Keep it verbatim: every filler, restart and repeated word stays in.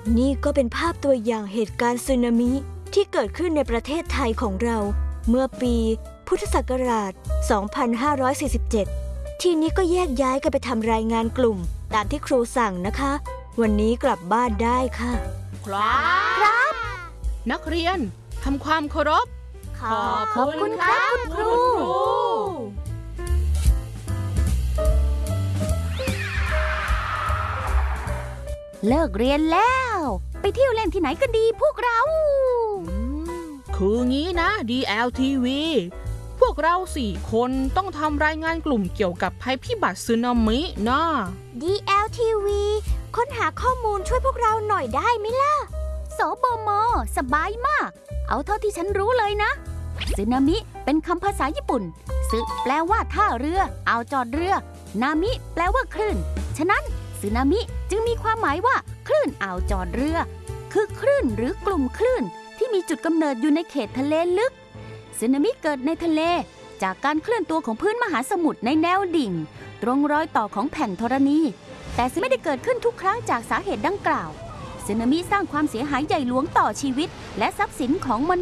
นี่ก็เป็นภาพตัวอย่างเหตุการณ์สึนามิที่เกิดขึ้นในประเทศไทยของเราเมื่อปีพุทธศักราช สองพันห้าร้อยสี่สิบเจ็ด ทีนี้ก็แยกย้ายกันไปทำรายงานกลุ่มตามที่ครูสั่งนะคะวันนี้กลับบ้านได้ค่ะครับครับนักเรียนทำความเคารพขอบคุณครับคุณครูเลิกเรียนแล้วไปเที่ยวเล่นที่ไหนกันดีพวกเราคืองี้นะ ดี แอล ที วี พวกเราสี่คนต้องทำรายงานกลุ่มเกี่ยวกับภัยพิบัติสึนามินะดี แอล ที วี ค้นหาข้อมูลช่วยพวกเราหน่อยได้ไหมล่ะสบม.สบายมากเอาเท่าที่ฉันรู้เลยนะสึนามิเป็นคำภาษาญี่ปุ่นสึแปลว่าท่าเรืออ่าวจอดเรือนามิแปลว่าคลื่นฉะนั้นสึนามิจึงมีความหมายว่าคลื่นอ่าวจอดเรือคือคลื่นหรือกลุ่มคลื่นที่มีจุดกำเนิดอยู่ในเขตทะเลลึกสึนามิเกิดในทะเลจากการเคลื่อนตัวของพื้นมหาสมุทรในแนวดิ่งตรงรอยต่อของแผ่นธรณีแต่ไม่ได้เกิดขึ้นทุกครั้งจากสาเหตุดังกล่าวสึนามิสร้างความเสียหายใหญ่หลวงต่อชีวิตและทรัพย์สินของมนุษย์